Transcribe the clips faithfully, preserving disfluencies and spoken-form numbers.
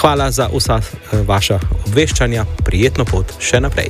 Hvala za vsa uh, vaša obveščanja, prijetno pot še naprej.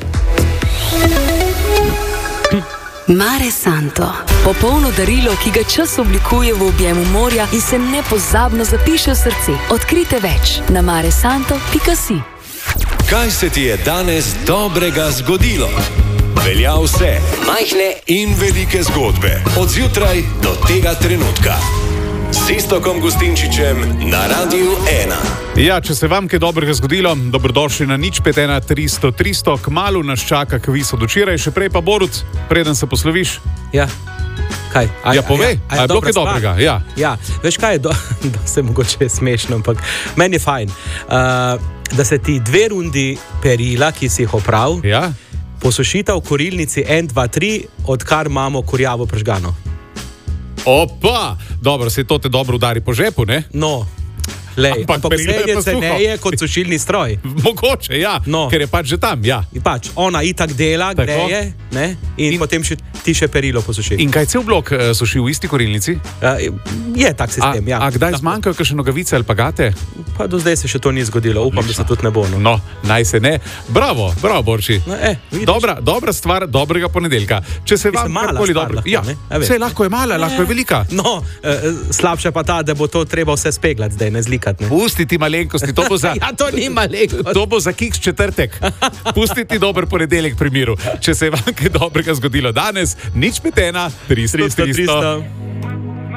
Mare Santo. Popolno darilo, ki ga čas oblikuje v objemu morja in se nepozabno zapiše v srce. Odkrite več na maresanto pika si. Kaj se ti je danes dobrega zgodilo? Velja vse, majhne in velike zgodbe, od zjutraj do tega trenutka. S Iztokom Gustinčičem na Radiu ena. Ja, če se vam kaj dobrega zgodilo, dobrodošli na nič pet ena tristo tristo. Kmalu nas čaka kviz od včeraj, še prej pa Borut, preden se posloviš. Ja, kaj? A, ja, povej, a, a, a je bilo kaj dobrega? Ja. Ja, veš kaj je, do, da se mogoče smešno, ampak meni je fajn, uh, da se ti dve rundi perila, ki si jih opravil, ja? posušita v kurilnici en, dva, tri, odkar imamo kurjavo prežgano. Opa, dobro, se to te dobro udari po žepu, ne? No, lej, ampak perilo je ceneje kot sušilni stroj. Mogoče, ja, no. Ker je pač že tam, ja. In pač, ona itak dela, tako greje, ne? In, in potem še, ti še perilo posuši. In kaj cel blok uh, suši v isti kurilnici? Uh, je tak sistem, a, ja. A kdaj zmanjkajo kakšne nogavice ali pa gate? Pa do zdaj se še to ni zgodilo, upam, Lično. Da se tudi ne bo. No, no naj se ne. Bravo, bravo, Borči. No, eh, dobra, dobra stvar, dobrega ponedeljka. Če se vam karkoli dobro... Lahko, ja, vse lahko je mala, lahko je velika. No, eh, slabše pa ta, da bo to treba vse speglati zdaj, ne zlikati. Ne? Pustiti malenkosti, to bo za... ja, to ni malenkost. To bo za kiks četrtek. Pustiti dober ponedeljek pri miru. Če se vam kaj dobrega zgodilo danes, nič pet ena tristo tristo.